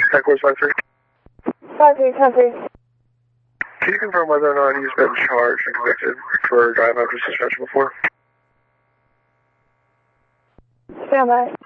Echoes 53. 53. Can you confirm whether or not he's been charged and convicted for driving under suspension before? Stand by.